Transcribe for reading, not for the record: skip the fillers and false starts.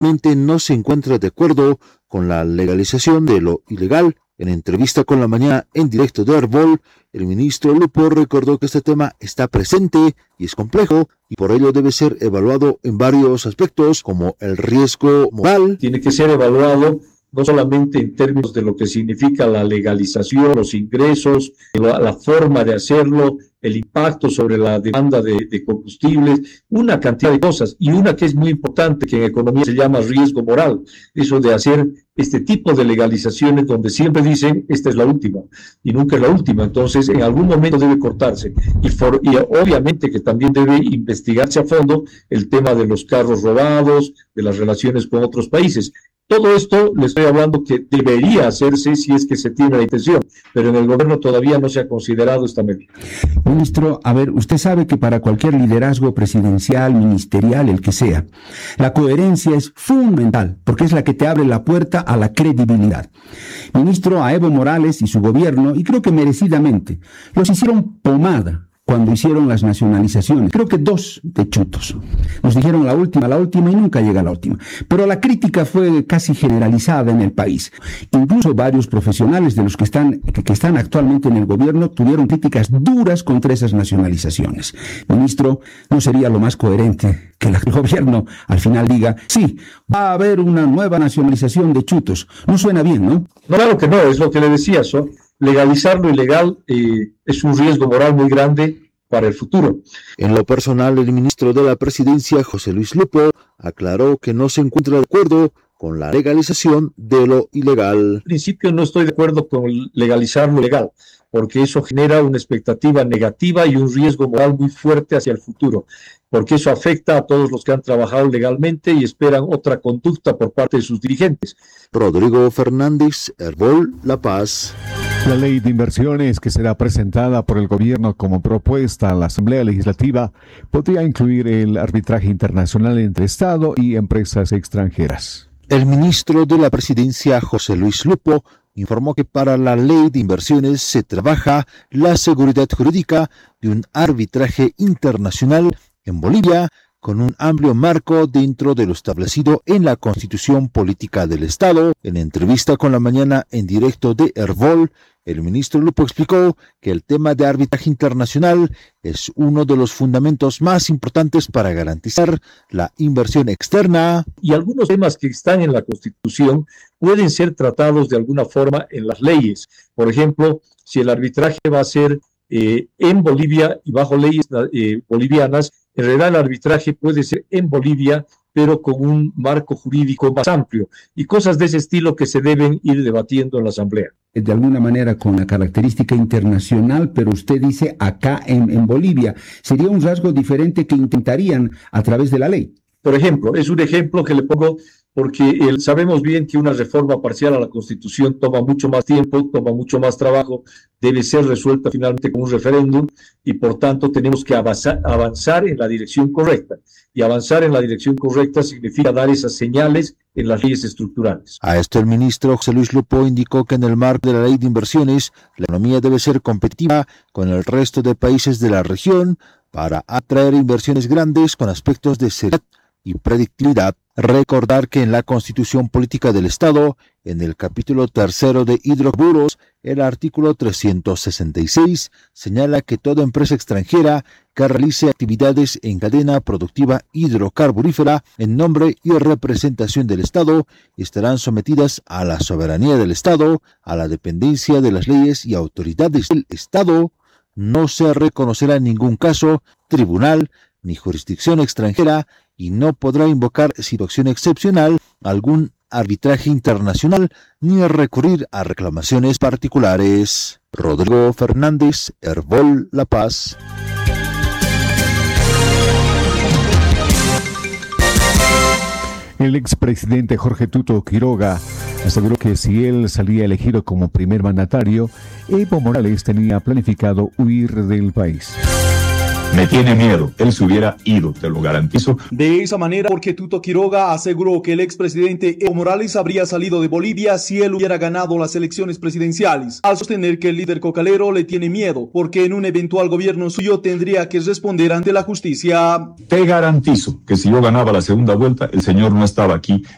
no se encuentra de acuerdo con la legalización de lo ilegal. En entrevista con La Mañana en directo de Herbol, el ministro Lupo recordó que este tema está presente y es complejo y por ello debe ser evaluado en varios aspectos como el riesgo moral. Tiene que ser evaluado no solamente en términos de lo que significa la legalización, los ingresos, la forma de hacerlo, el impacto sobre la demanda de combustibles, una cantidad de cosas, y una que es muy importante, que en economía se llama riesgo moral, eso de hacer este tipo de legalizaciones donde siempre dicen, esta es la última, y nunca es la última, entonces en algún momento debe cortarse, y obviamente que también debe investigarse a fondo el tema de los carros robados, de las relaciones con otros países. Todo esto le estoy hablando que debería hacerse si es que se tiene la intención, pero en el gobierno todavía no se ha considerado esta medida. Ministro, a ver, usted sabe que para cualquier liderazgo presidencial, ministerial, el que sea, la coherencia es fundamental, porque es la que te abre la puerta a la credibilidad. Ministro, a Evo Morales y su gobierno, y creo que merecidamente, los hicieron pomada cuando hicieron las nacionalizaciones. Creo que 2 de chutos. Nos dijeron la última y nunca llega la última. Pero la crítica fue casi generalizada en el país. Incluso varios profesionales de los que están actualmente en el gobierno tuvieron críticas duras contra esas nacionalizaciones. Ministro, ¿no sería lo más coherente que el gobierno al final diga, sí, va a haber una nueva nacionalización de chutos? No suena bien, ¿no? No, claro que no, es lo que le decía, legalizar lo ilegal es un riesgo moral muy grande para el futuro. En lo personal, el ministro de la Presidencia, José Luis Lupo, aclaró que no se encuentra de acuerdo con la legalización de lo ilegal. En principio no estoy de acuerdo con legalizar lo ilegal, porque eso genera una expectativa negativa y un riesgo moral muy fuerte hacia el futuro, porque eso afecta a todos los que han trabajado legalmente y esperan otra conducta por parte de sus dirigentes. Rodrigo Fernández, Herbol, La Paz. La ley de inversiones que será presentada por el gobierno como propuesta a la Asamblea Legislativa podría incluir el arbitraje internacional entre Estado y empresas extranjeras. El ministro de la Presidencia, José Luis Lupo, informó que para la ley de inversiones se trabaja la seguridad jurídica de un arbitraje internacional en Bolivia con un amplio marco dentro de lo establecido en la Constitución Política del Estado. En entrevista con La Mañana en directo de Herbol, el ministro Lupo explicó que el tema de arbitraje internacional es uno de los fundamentos más importantes para garantizar la inversión externa. Y algunos temas que están en la Constitución pueden ser tratados de alguna forma en las leyes. Por ejemplo, si el arbitraje va a ser en Bolivia y bajo leyes bolivianas, en realidad el arbitraje puede ser en Bolivia, pero con un marco jurídico más amplio, y cosas de ese estilo que se deben ir debatiendo en la Asamblea. De alguna manera con la característica internacional, pero usted dice acá en Bolivia, ¿sería un rasgo diferente que intentarían a través de la ley? Por ejemplo, es un ejemplo que le pongo porque sabemos bien que una reforma parcial a la Constitución toma mucho más tiempo, toma mucho más trabajo, debe ser resuelta finalmente con un referéndum y por tanto tenemos que avanzar en la dirección correcta. Y avanzar en la dirección correcta significa dar esas señales en las leyes estructurales. A esto el ministro José Luis Lupo indicó que en el marco de la ley de inversiones, la economía debe ser competitiva con el resto de países de la región para atraer inversiones grandes con aspectos de seriedad y predictibilidad. Recordar que en la Constitución Política del Estado, en el capítulo 3 de hidrocarburos, el artículo 366 señala que toda empresa extranjera que realice actividades en cadena productiva hidrocarburífera en nombre y representación del Estado estarán sometidas a la soberanía del Estado, a la dependencia de las leyes y autoridades del Estado. No se reconocerá en ningún caso tribunal ni jurisdicción extranjera y no podrá invocar situación excepcional algún arbitraje internacional ni recurrir a reclamaciones particulares. Rodrigo Fernández, Herbol, La Paz. El expresidente Jorge Tuto Quiroga aseguró que si él salía elegido como primer mandatario, Evo Morales tenía planificado huir del país. Me tiene miedo, él se hubiera ido, te lo garantizo. De esa manera, porque Tuto Quiroga aseguró que el expresidente Evo Morales habría salido de Bolivia si él hubiera ganado las elecciones presidenciales, al sostener que el líder cocalero le tiene miedo, porque en un eventual gobierno suyo tendría que responder ante la justicia. Te garantizo que si yo ganaba la segunda vuelta, el señor no estaba aquí